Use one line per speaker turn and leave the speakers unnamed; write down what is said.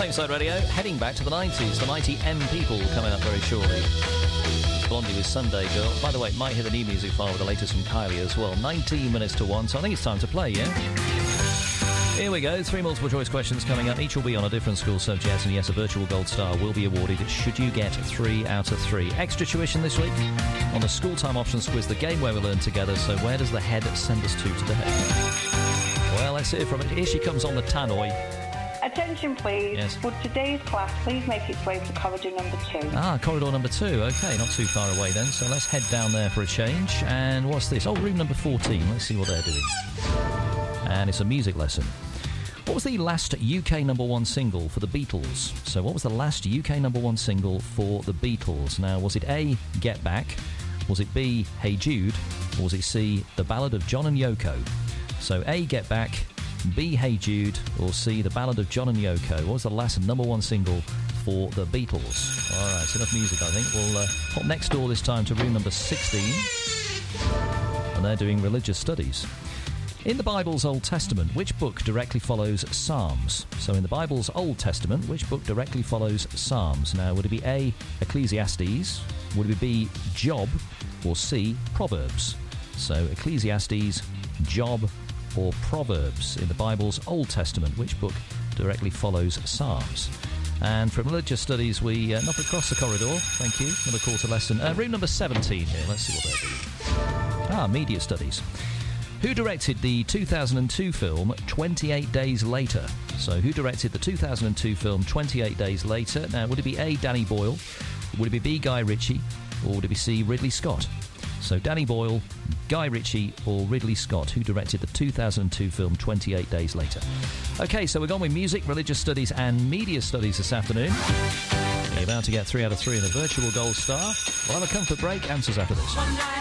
Tameside Radio, heading back to the 90s. The Mighty M People coming up very shortly. Blondie with Sunday Girl. By the way, might hear the new music file with the latest from Kylie as well. 19 minutes to 1, so I think it's time to play, yeah? Here we go. 3 multiple choice questions coming up. Each will be on a different school subject, and yes, a virtual gold star will be awarded should you get 3 out of 3. Extra tuition this week on the School Time Options Quiz, the game where we learn together. So where does the head send us to today? Well, let's hear from it. Here she comes on the tannoy.
Attention, please.
Yes.
For today's class, please make its way to corridor number 2.
Ah, corridor number 2. OK, not too far away then. So let's head down there for a change. And what's this? Oh, room number 14. Let's see what they're doing. And it's a music lesson. What was the last UK number 1 single for the Beatles? So what was the last UK number 1 single for the Beatles? Now, was it A, Get Back? Was it B, Hey Jude? Or was it C, The Ballad of John and Yoko? So A, Get Back, B, Hey Jude, or C, The Ballad of John and Yoko. What was the last number 1 single for the Beatles? All right, it's enough music, I think. We'll hop next door this time to room number 16. And they're doing religious studies. In the Bible's Old Testament, which book directly follows Psalms? So in the Bible's Old Testament, which book directly follows Psalms? Now, would it be A, Ecclesiastes? Would it be Job? Or C, Proverbs? So Ecclesiastes, Job, or Proverbs in the Bible's Old Testament? Which book directly follows Psalms? And from religious studies, we knock across the corridor. Thank you. Another quarter lesson. Room number 17 here. Let's see what they're doing. Media studies. Who directed the 2002 film 28 Days Later? So who directed the 2002 film 28 Days Later? Now, would it be A, Danny Boyle? Would it be B, Guy Ritchie? Or would it be C, Ridley Scott? So Danny Boyle, Guy Ritchie, or Ridley Scott, who directed the 2002 film 28 Days Later? OK, so we're gone with music, religious studies and media studies this afternoon. You're about to get 3 out of 3 in a virtual gold star. We'll have a comfort break. Answers after this.